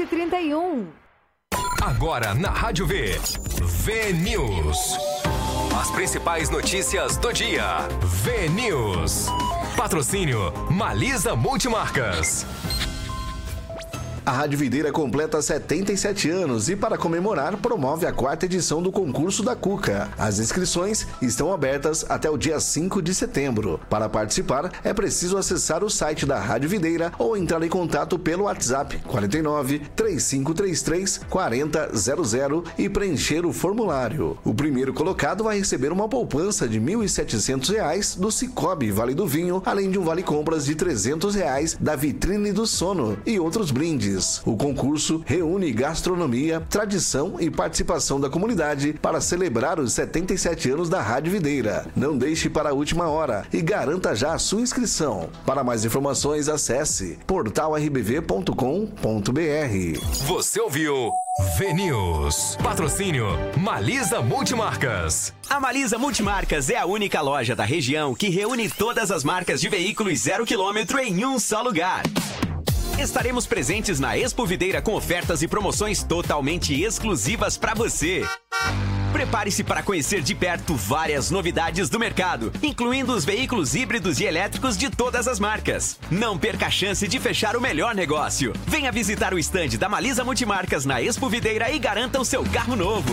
7h31. Agora na Rádio V. V-News. As principais notícias do dia. V-News. Patrocínio Malisa Multimarcas. A Rádio Videira completa 77 anos e, para comemorar, promove a 4ª edição do concurso da Cuca. As inscrições estão abertas até o dia 5 de setembro. Para participar, é preciso acessar o site da Rádio Videira ou entrar em contato pelo WhatsApp 49 3533 4000 e preencher o formulário. O primeiro colocado vai receber uma poupança de R$ 1.700 do Cicobi Vale do Vinho, além de um vale-compras de R$ 300 da Vitrine do Sono e outros brindes. O concurso reúne gastronomia, tradição e participação da comunidade para celebrar os 77 anos da Rádio Videira. Não deixe para a última hora e garanta já a sua inscrição. Para mais informações, acesse portalrbv.com.br. Você ouviu V-News. Patrocínio Malisa Multimarcas. A Malisa Multimarcas é a única loja da região que reúne todas as marcas de veículos 0 km em um só lugar. Estaremos presentes na Expo Videira com ofertas e promoções totalmente exclusivas para você. Prepare-se para conhecer de perto várias novidades do mercado, incluindo os veículos híbridos e elétricos de todas as marcas. Não perca a chance de fechar o melhor negócio. Venha visitar o estande da Malisa Multimarcas na Expo Videira e garanta o seu carro novo.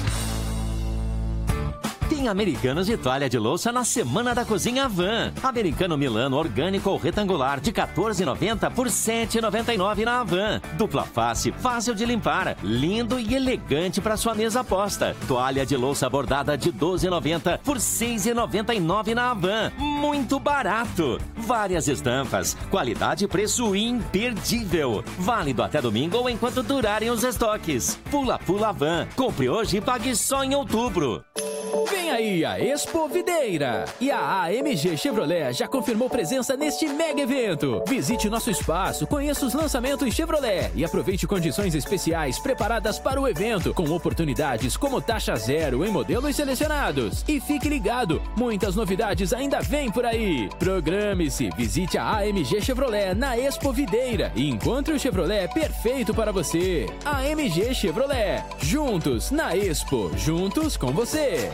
Tem Americanos de toalha de louça na Semana da Cozinha Van. Americano Milano orgânico ou retangular de R$ 14,90 por R$ 7,99 na Van. Dupla face, fácil de limpar, lindo e elegante para sua mesa posta. Toalha de louça bordada de R$ 12,90 por R$ 6,99 na Van. Muito barato. Várias estampas, qualidade e preço imperdível. Válido até domingo ou enquanto durarem os estoques. Pula Van. Compre hoje e pague só em outubro. Vem aí a Expo Videira e a AMG Chevrolet já confirmou presença neste mega evento. Visite nosso espaço, conheça os lançamentos Chevrolet e aproveite condições especiais preparadas para o evento, com oportunidades como taxa zero em modelos selecionados. E fique ligado, muitas novidades ainda vêm por aí. Programe-se, visite a AMG Chevrolet na Expo Videira e encontre o Chevrolet perfeito para você. AMG Chevrolet, juntos na Expo, juntos com você.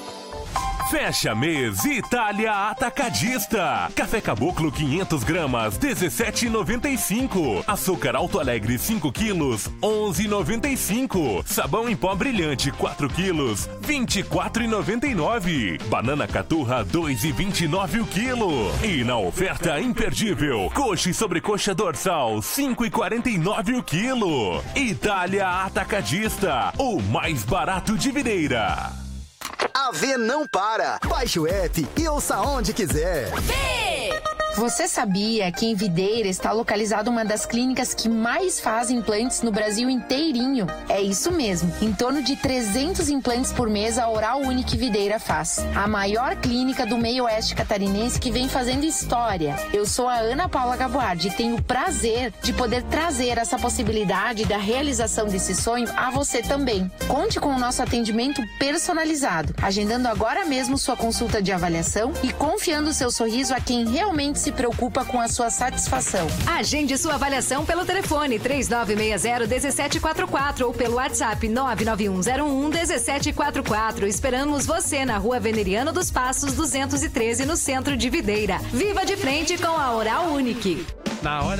Fecha mês Itália Atacadista. Café Caboclo 500 gramas, 17,95. Açúcar Alto Alegre 5 quilos, 11,95. Sabão em pó brilhante 4 quilos, 24,99. Banana Caturra 2,29 o quilo. E na oferta imperdível, coxa e sobrecoxa dorsal 5,49 o quilo. Itália Atacadista, o mais barato de Videira. A V não para. Baixe o app e ouça onde quiser. Você sabia que em Videira está localizada uma das clínicas que mais fazem implantes no Brasil inteirinho? É isso mesmo. Em torno de 300 implantes por mês a Oral Unique Videira faz. A maior clínica do meio oeste catarinense que vem fazendo história. Eu sou a Ana Paula Gaboardi e tenho o prazer de poder trazer essa possibilidade da realização desse sonho a você também. Conte com o nosso atendimento personalizado, agendando agora mesmo sua consulta de avaliação e confiando seu sorriso a quem realmente se preocupa com a sua satisfação. Agende sua avaliação pelo telefone 3960-1744 ou pelo WhatsApp 99101-1744. Esperamos você na Rua Veneriano dos Passos 213, no centro de Videira. Viva de frente com a Oral Unique. Na hora